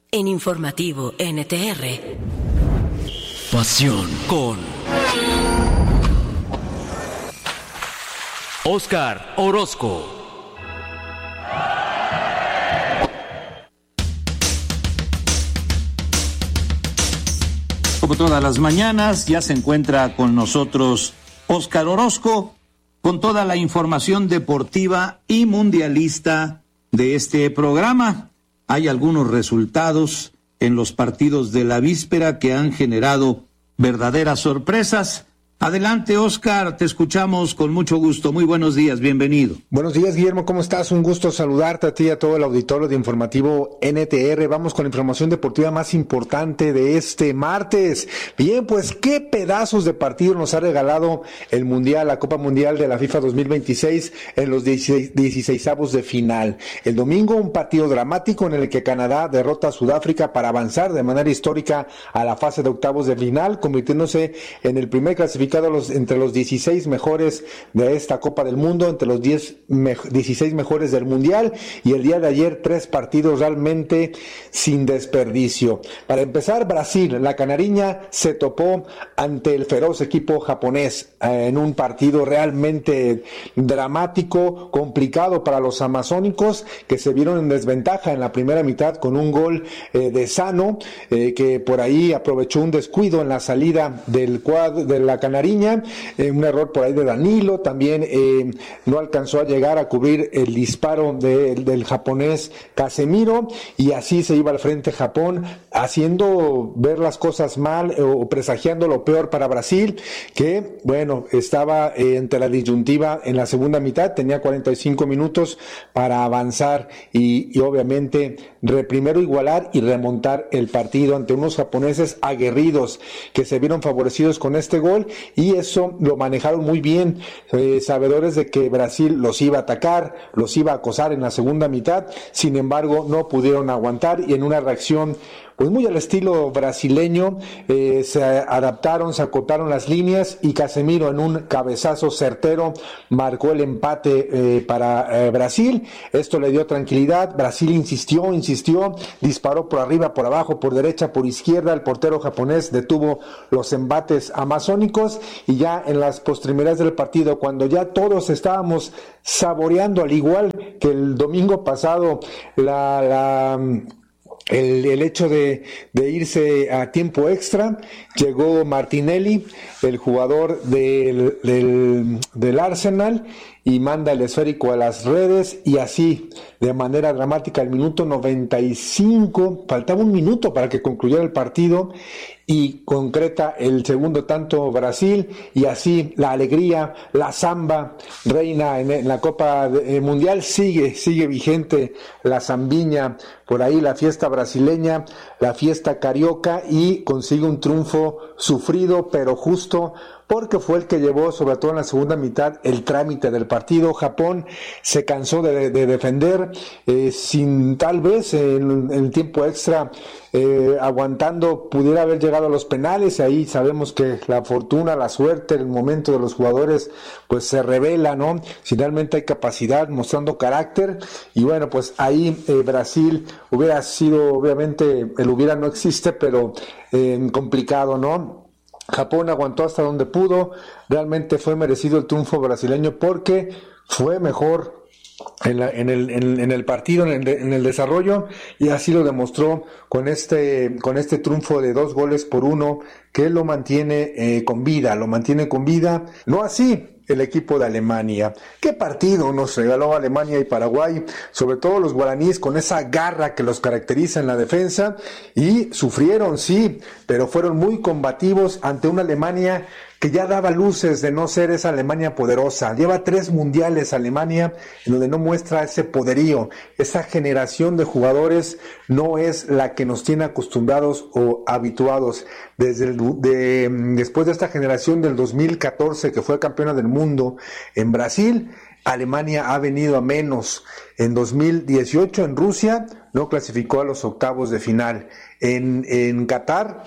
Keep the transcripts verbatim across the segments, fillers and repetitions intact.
En Informativo N T R. Pasión con Óscar Orozco. Como todas las mañanas, ya se encuentra con nosotros Óscar Orozco con toda la información deportiva y mundialista de este programa. Hay algunos resultados en los partidos de la víspera que han generado verdaderas sorpresas. Adelante, Óscar, te escuchamos con mucho gusto. Muy buenos días, bienvenido. Buenos días, Guillermo, ¿cómo estás? Un gusto saludarte a ti y a todo el auditorio de Informativo N T R. Vamos con la información deportiva más importante de este martes. Bien, pues, ¿qué pedazos de partido nos ha regalado el Mundial, la Copa Mundial de la FIFA dos mil veintiséis en los dieciseisavos de final? El domingo, un partido dramático en el que Canadá derrota a Sudáfrica para avanzar de manera histórica a la fase de octavos de final, convirtiéndose en el primer clasificado Los, entre los dieciséis mejores de esta Copa del Mundo, entre los diez, me, dieciséis mejores del Mundial, y el día de ayer tres partidos realmente sin desperdicio. Para empezar, Brasil, la canariña se topó ante el feroz equipo japonés eh, en un partido realmente dramático, complicado para los amazónicos, que se vieron en desventaja en la primera mitad con un gol eh, de Sano, eh, que por ahí aprovechó un descuido en la salida del cuadro de la canariña. Eh, un error por ahí de Danilo, también eh, no alcanzó a llegar a cubrir el disparo de, del japonés Casemiro, y así se iba al frente Japón, haciendo ver las cosas mal eh, o presagiando lo peor para Brasil, que bueno, estaba eh, ante la disyuntiva en la segunda mitad, tenía cuarenta y cinco minutos para avanzar y, y obviamente re, primero igualar y remontar el partido ante unos japoneses aguerridos que se vieron favorecidos con este gol, y eso lo manejaron muy bien, eh, sabedores de que Brasil los iba a atacar, los iba a acosar en la segunda mitad. Sin embargo, no pudieron aguantar, y en una reacción pues muy al estilo brasileño, eh, se adaptaron, se acotaron las líneas, y Casemiro en un cabezazo certero marcó el empate eh, para eh, Brasil. Esto le dio tranquilidad. Brasil insistió, insistió, disparó por arriba, por abajo, por derecha, por izquierda. El portero japonés detuvo los embates amazónicos, y ya en las postrimerías del partido, cuando ya todos estábamos saboreando, al igual que el domingo pasado, la... la El, el hecho de, de irse a tiempo extra, llegó Martinelli, el jugador del, del, del Arsenal, y manda el esférico a las redes, y así, de manera dramática, al minuto noventa y cinco, faltaba un minuto para que concluyera el partido, y concreta el segundo tanto Brasil, y así la alegría, la samba reina en, en la Copa de, Mundial. Sigue, sigue vigente la zambiña, por ahí la fiesta brasileña, la fiesta carioca, y consigue un triunfo sufrido pero justo, porque fue el que llevó, sobre todo en la segunda mitad, el trámite del partido. Japón se cansó de, de defender, eh, sin tal vez en, en el tiempo extra, eh, aguantando, pudiera haber llegado a los penales. Ahí sabemos que la fortuna, la suerte, el momento de los jugadores, pues se revela, ¿no? Si realmente hay capacidad, mostrando carácter, y bueno, pues ahí eh, Brasil hubiera sido, obviamente, el hubiera no existe, pero eh, complicado, ¿no? Japón aguantó hasta donde pudo. Realmente fue merecido el triunfo brasileño, porque fue mejor en, la, en, el, en, en el partido, en el, en el desarrollo, y así lo demostró con este, con este triunfo de dos goles por uno, que lo mantiene eh, con vida, lo mantiene con vida. No así el equipo de Alemania. ¿Qué partido nos regaló Alemania y Paraguay? Sobre todo los guaraníes, con esa garra que los caracteriza en la defensa, y sufrieron, sí, pero fueron muy combativos ante una Alemania que ya daba luces de no ser esa Alemania poderosa. Lleva tres mundiales Alemania en donde no muestra ese poderío. Esa generación de jugadores no es la que nos tiene acostumbrados o habituados. Desde el, de, después de esta generación del dos mil catorce, que fue campeona del mundo en Brasil, Alemania ha venido a menos. En dos mil dieciocho en Rusia no clasificó a los octavos de final. En, en Qatar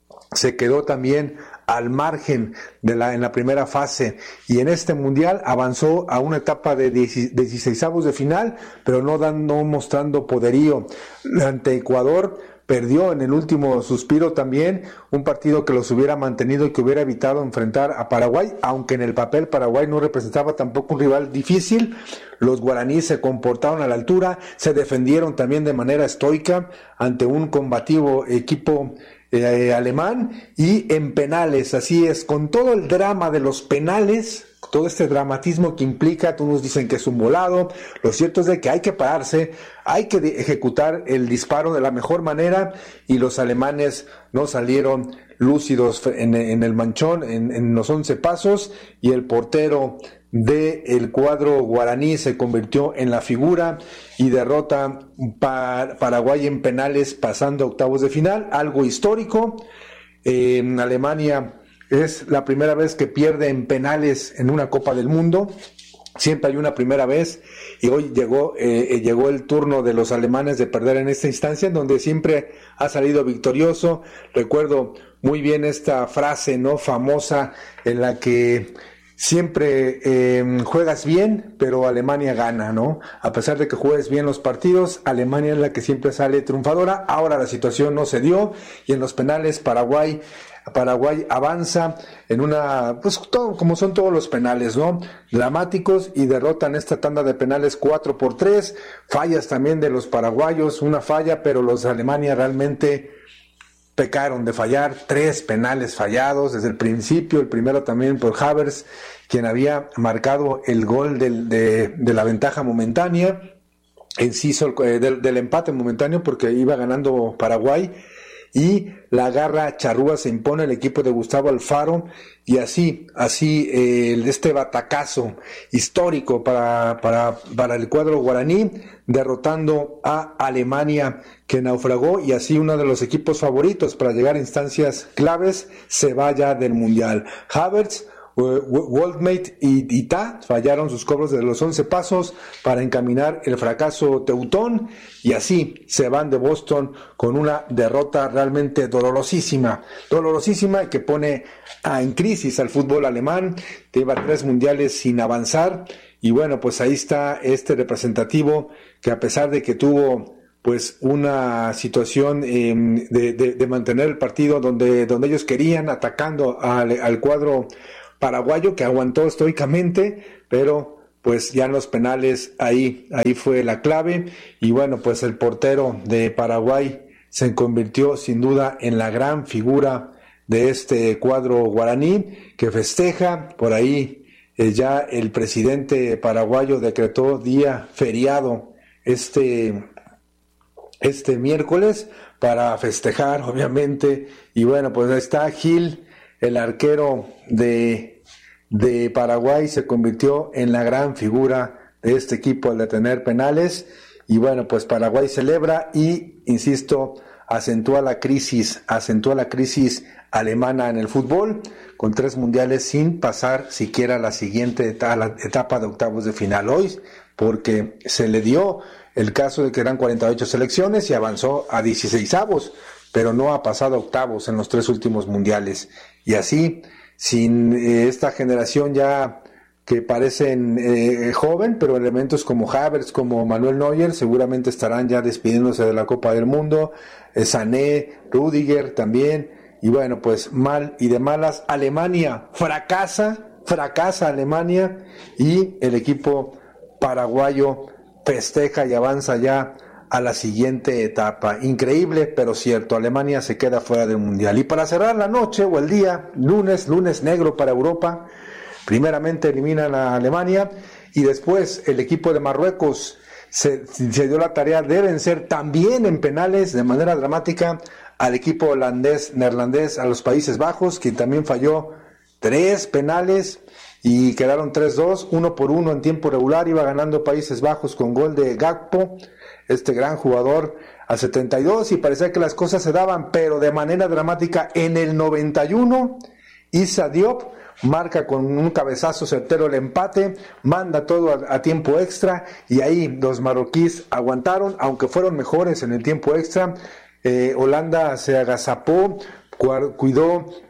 se quedó también al margen de la, en la primera fase, y en este mundial avanzó a una etapa de dieciseisavos de final, pero no dando, mostrando poderío. Ante Ecuador perdió en el último suspiro también, un partido que los hubiera mantenido y que hubiera evitado enfrentar a Paraguay, aunque en el papel Paraguay no representaba tampoco un rival difícil. Los guaraníes se comportaron a la altura, se defendieron también de manera estoica ante un combativo equipo eh, alemán, y en penales, así es, con todo el drama de los penales, todo este dramatismo que implica, todos dicen que es un volado, lo cierto es de que hay que pararse, hay que de- ejecutar el disparo de la mejor manera, y los alemanes no salieron lúcidos en, en el manchón, en, en los once pasos, y el portero del cuadro guaraní se convirtió en la figura y derrota pa- Paraguay en penales, pasando a octavos de final, algo histórico. Eh, en Alemania es la primera vez que pierde en penales en una Copa del Mundo. Siempre hay una primera vez, y hoy llegó eh, llegó el turno de los alemanes de perder en esta instancia, en donde siempre ha salido victorioso. Recuerdo muy bien esta frase, ¿no?, famosa, en la que siempre eh, juegas bien, pero Alemania gana, ¿no? A pesar de que juegues bien los partidos, Alemania es la que siempre sale triunfadora. Ahora la situación no se dio, y en los penales Paraguay Paraguay avanza en una, pues todo, como son todos los penales, ¿no?, dramáticos, y derrotan esta tanda de penales cuatro por tres, fallas también de los paraguayos, una falla, pero los de Alemania realmente pecaron de fallar, tres penales fallados desde el principio, el primero también por Havertz, quien había marcado el gol del, de, de la ventaja momentánea, inciso, eh, del, del empate momentáneo, porque iba ganando Paraguay, y la garra charrúa se impone el equipo de Gustavo Alfaro, y así, así eh, este batacazo histórico para, para, para el cuadro guaraní, derrotando a Alemania, que naufragó, y así uno de los equipos favoritos para llegar a instancias claves se vaya del Mundial. Havertz, Woldmate y Ita fallaron sus cobros de los once pasos para encaminar el fracaso teutón, y así se van de Boston con una derrota realmente dolorosísima, dolorosísima que pone a, en crisis al fútbol alemán. Lleva tres mundiales sin avanzar, y bueno, pues ahí está este representativo que, a pesar de que tuvo pues una situación eh, de, de, de mantener el partido donde, donde ellos querían, atacando al, al cuadro paraguayo, que aguantó estoicamente, pero pues ya en los penales ahí, ahí fue la clave, y bueno, pues el portero de Paraguay se convirtió sin duda en la gran figura de este cuadro guaraní, que festeja. Por ahí eh, ya el presidente paraguayo decretó día feriado este, este miércoles para festejar, obviamente, y bueno, pues ahí está Gil, el arquero de de Paraguay, se convirtió en la gran figura de este equipo al detener penales, y bueno, pues Paraguay celebra y, insisto, acentúa la crisis, acentúa la crisis alemana en el fútbol, con tres mundiales sin pasar siquiera a la siguiente etapa, la etapa de octavos de final. Hoy, porque se le dio el caso de que eran cuarenta y ocho selecciones y avanzó a dieciseisavos, pero no ha pasado a octavos en los tres últimos mundiales, y así, sin eh, esta generación ya que parecen eh, joven, pero elementos como Havertz, como Manuel Neuer, seguramente estarán ya despidiéndose de la Copa del Mundo, eh, Sané, Rüdiger también, y bueno, pues mal y de malas. Alemania fracasa, fracasa Alemania, y el equipo paraguayo festeja y avanza ya a la siguiente etapa. Increíble, pero cierto, Alemania se queda fuera del Mundial. Y para cerrar la noche o el día, lunes, lunes negro para Europa, primeramente eliminan a Alemania, y después el equipo de Marruecos se, se dio la tarea de vencer también en penales de manera dramática al equipo holandés, neerlandés, a los Países Bajos, quien también falló tres penales, y quedaron tres dos, uno por uno en tiempo regular. Iba ganando Países Bajos con gol de Gakpo, este gran jugador, al setenta y dos, y parecía que las cosas se daban, pero de manera dramática en el noventa y uno, Issa Diop marca con un cabezazo certero el empate, manda todo a, a tiempo extra, y ahí los marroquíes aguantaron, aunque fueron mejores en el tiempo extra. eh, Holanda se agazapó, cuidó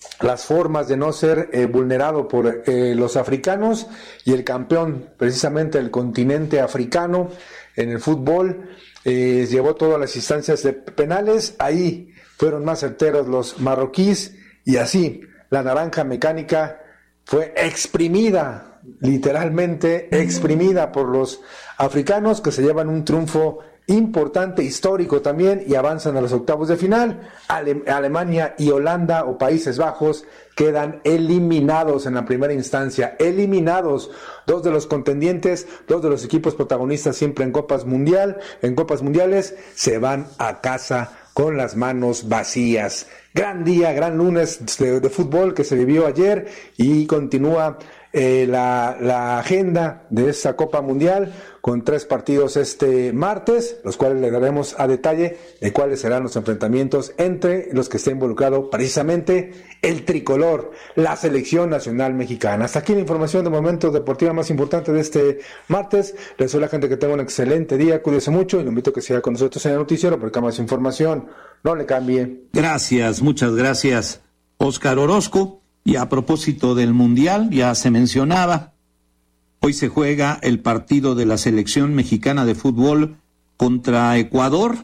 las formas de no ser eh, vulnerado por eh, los africanos, y el campeón precisamente del continente africano en el fútbol eh, llevó todas las instancias de penales. Ahí fueron más certeros los marroquíes, y así la naranja mecánica fue exprimida, literalmente exprimida por los africanos, que se llevan un triunfo importante, histórico también, y avanzan a los octavos de final. Ale- Alemania y Holanda o Países Bajos quedan eliminados en la primera instancia, eliminados. Dos de los contendientes, dos de los equipos protagonistas siempre en Copas Mundial, en Copas Mundiales, se van a casa con las manos vacías. Gran día, gran lunes de, de fútbol que se vivió ayer, y continúa eh, la, la agenda de esta Copa Mundial con tres partidos este martes, los cuales le daremos a detalle de cuáles serán los enfrentamientos entre los que está involucrado precisamente el tricolor, la selección nacional mexicana. Hasta aquí la información de momento deportiva más importante de este martes. Les deseo a la gente que tenga un excelente día, cuídese mucho, y lo invito a que siga con nosotros en el noticiero porque más información, no le cambie. Gracias, muchas gracias, Óscar Orozco. Y a propósito del Mundial, ya se mencionaba, hoy se juega el partido de la selección mexicana de fútbol contra Ecuador.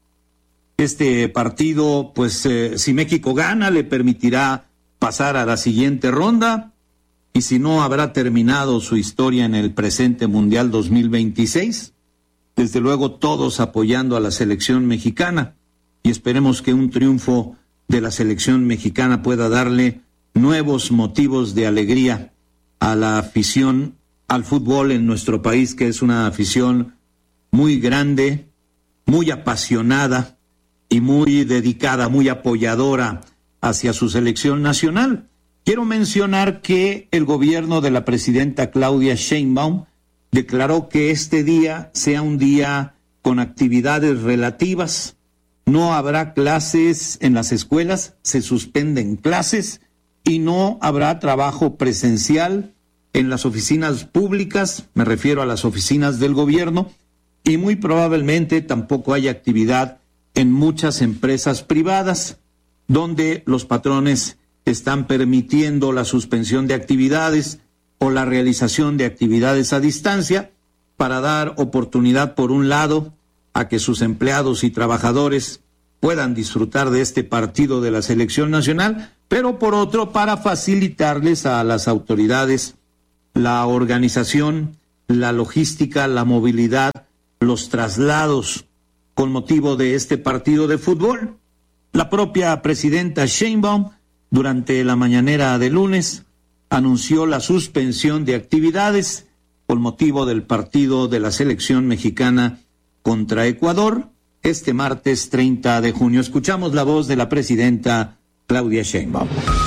Este partido, pues eh, si México gana, le permitirá pasar a la siguiente ronda, y si no, habrá terminado su historia en el presente Mundial dos mil veintiséis. Desde luego, todos apoyando a la selección mexicana, y esperemos que un triunfo de la selección mexicana pueda darle nuevos motivos de alegría a la afición al fútbol en nuestro país, que es una afición muy grande, muy apasionada y muy dedicada, muy apoyadora hacia su selección nacional. Quiero mencionar que el gobierno de la presidenta Claudia Sheinbaum declaró que este día sea un día con actividades relativas. No habrá clases en las escuelas, se suspenden clases, y no habrá trabajo presencial en las oficinas públicas, me refiero a las oficinas del gobierno, y muy probablemente tampoco haya actividad en muchas empresas privadas, donde los patrones están permitiendo la suspensión de actividades o la realización de actividades a distancia para dar oportunidad, por un lado, a que sus empleados y trabajadores puedan disfrutar de este partido de la selección nacional, pero por otro, para facilitarles a las autoridades la organización, la logística, la movilidad, los traslados con motivo de este partido de fútbol. La propia presidenta Sheinbaum, durante la mañanera de lunes, anunció la suspensión de actividades con motivo del partido de la selección mexicana contra Ecuador este martes treinta de junio. Escuchamos la voz de la presidenta Claudia Sheinbaum.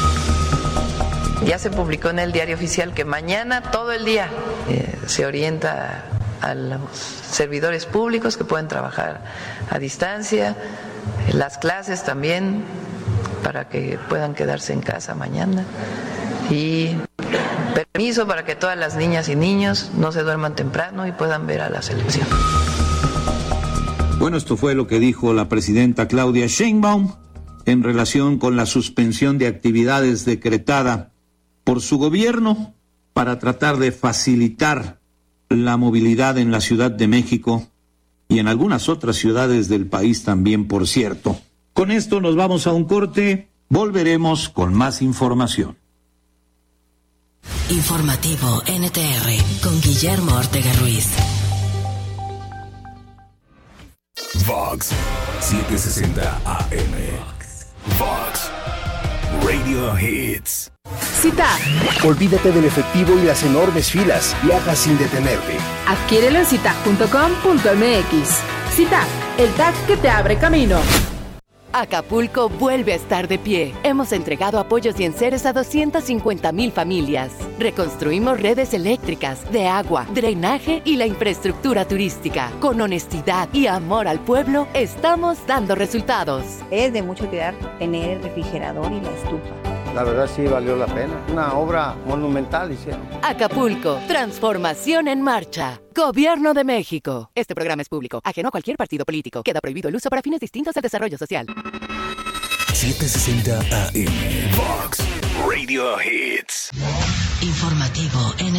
Ya se publicó en el Diario Oficial que mañana todo el día eh, se orienta a los servidores públicos que pueden trabajar a distancia, las clases también para que puedan quedarse en casa mañana, y permiso para que todas las niñas y niños no se duerman temprano y puedan ver a la selección. Bueno, esto fue lo que dijo la presidenta Claudia Sheinbaum en relación con la suspensión de actividades decretada por su gobierno para tratar de facilitar la movilidad en la Ciudad de México y en algunas otras ciudades del país también, por cierto. Con esto nos vamos a un corte, volveremos con más información. Informativo N T R con Guillermo Ortega Ruiz. Vox setecientos sesenta A M. Vox Radio Hits. Cita. Olvídate del efectivo y las enormes filas. Viaja sin detenerte. Adquiérelo en cita punto com punto m x. Cita, el tag que te abre camino. Acapulco vuelve a estar de pie. Hemos entregado apoyos y enseres a doscientas cincuenta mil familias. Reconstruimos redes eléctricas, de agua, drenaje y la infraestructura turística. Con honestidad y amor al pueblo, estamos dando resultados. Es de mucha utilidad tener el refrigerador y la estufa. La verdad sí valió la pena. Una obra monumental hicieron. Acapulco, transformación en marcha. Gobierno de México. Este programa es público, ajeno a cualquier partido político. Queda prohibido el uso para fines distintos al desarrollo social. setecientos sesenta A M. Vox Radio Hits. Informativo en